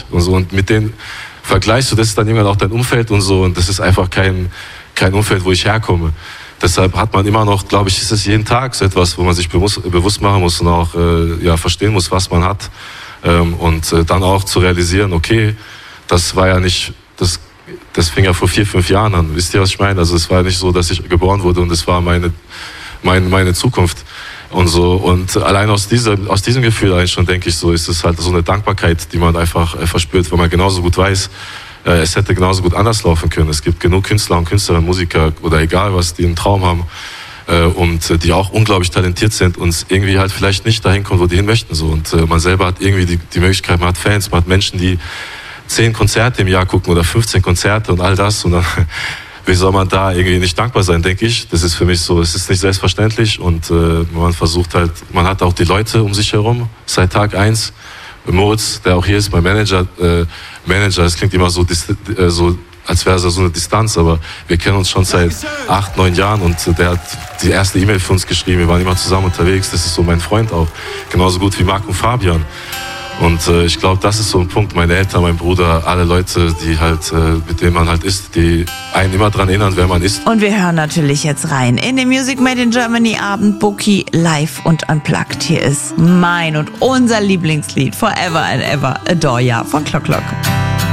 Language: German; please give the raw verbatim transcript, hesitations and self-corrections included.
nicht. Und so, und mit denen vergleichst du, das ist dann irgendwann auch dein Umfeld und so, und das ist einfach kein, kein Umfeld, wo ich herkomme. Deshalb hat man immer noch, glaube ich, ist es jeden Tag so etwas, wo man sich bewusst, bewusst machen muss und auch äh, ja, verstehen muss, was man hat. Ähm, und äh, dann auch zu realisieren, okay, das war ja nicht, das, das fing ja vor vier, fünf Jahren an. Wisst ihr, was ich meine? Also es war nicht so, dass ich geboren wurde und es war meine, meine, meine Zukunft. Und so, und allein aus diesem, aus diesem Gefühl eigentlich schon, denke ich, so ist es halt so eine Dankbarkeit, die man einfach äh, verspürt, weil man genauso gut weiß, äh, es hätte genauso gut anders laufen können. Es gibt genug Künstler und Künstlerinnen, Musiker oder egal was, die einen Traum haben äh, und äh, die auch unglaublich talentiert sind und irgendwie halt vielleicht nicht dahin kommen, wo die hin möchten. So. Und äh, man selber hat irgendwie die, die Möglichkeit, man hat Fans, man hat Menschen, die zehn Konzerte im Jahr gucken oder fünfzehn Konzerte und all das, und dann wie soll man da irgendwie nicht dankbar sein, denke ich. Das ist für mich so, es ist nicht selbstverständlich, und äh, man versucht halt, man hat auch die Leute um sich herum seit Tag eins. Moritz, der auch hier ist, mein Manager, äh, Manager, das klingt immer so, äh, so als wäre es so eine Distanz, aber wir kennen uns schon seit acht, neun Jahren, und äh, der hat die erste E-Mail für uns geschrieben, wir waren immer zusammen unterwegs, das ist so mein Freund auch, genauso gut wie Marc und Fabian. Und äh, ich glaube, das ist so ein Punkt, meine Eltern, mein Bruder, alle Leute, die halt, äh, mit denen man halt ist, die einen immer daran erinnern, wer man ist. Und wir hören natürlich jetzt rein in den Music Made in Germany Abend, Bookie live und unplugged. Hier ist mein und unser Lieblingslied, Forever and Ever, Adore Ya von Clock Clock.